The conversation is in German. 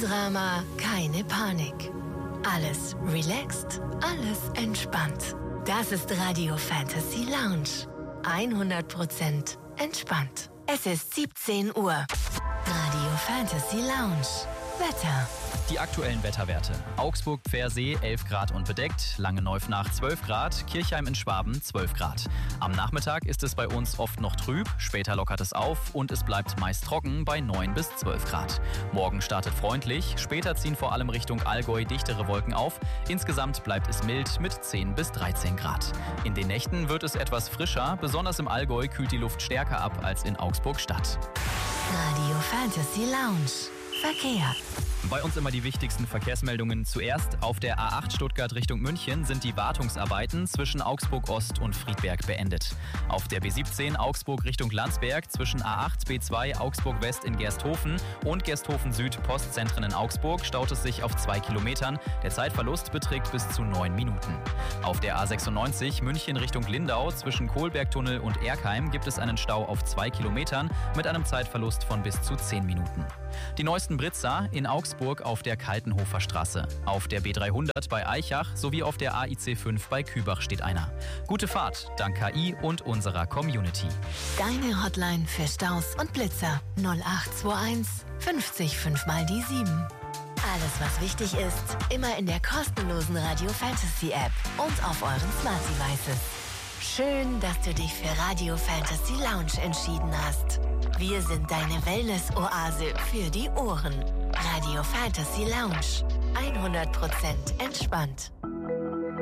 Drama, keine Panik. Alles relaxed, alles entspannt. Das ist Radio Fantasy Lounge. 100% entspannt. Es ist 17 Uhr. Radio Fantasy Lounge. Wetter. Die aktuellen Wetterwerte. Augsburg-Pfersee 11 Grad und bedeckt, Langenneuf-Nach 12 Grad, Kirchheim in Schwaben 12 Grad. Am Nachmittag ist es bei uns oft noch trüb, später lockert es auf und es bleibt meist trocken bei 9 bis 12 Grad. Morgen startet freundlich, später ziehen vor allem Richtung Allgäu dichtere Wolken auf. Insgesamt bleibt es mild mit 10 bis 13 Grad. In den Nächten wird es etwas frischer, besonders im Allgäu kühlt die Luft stärker ab als in Augsburg-Stadt. Radio Fantasy Lounge. Verkehr. Bei uns immer die wichtigsten Verkehrsmeldungen. Zuerst auf der A8 Stuttgart Richtung München sind die Wartungsarbeiten zwischen Augsburg Ost und Friedberg beendet. Auf der B17 Augsburg Richtung Landsberg zwischen A8 B2 Augsburg West in Gersthofen und Gersthofen Süd Postzentren in Augsburg staut es sich auf 2 Kilometern. Der Zeitverlust beträgt bis zu 9 Minuten. Auf der A96 München Richtung Lindau zwischen Kohlbergtunnel und Erkheim gibt es einen Stau auf 2 Kilometern mit einem Zeitverlust von bis zu 10 Minuten. Die neuesten Blitzer in Augsburg auf der Kaltenhofer Straße. Auf der B300 bei Aichach sowie auf der AIC 5 bei Kübach steht einer. Gute Fahrt, dank KI und unserer Community. Deine Hotline für Staus und Blitzer 0821 50 5 mal die 7. Alles, was wichtig ist, immer in der kostenlosen Radio Fantasy App und auf euren Smart Devices. Schön, dass du dich für Radio Fantasy Lounge entschieden hast. Wir sind deine Wellness-Oase für die Ohren. Radio Fantasy Lounge. 100% entspannt.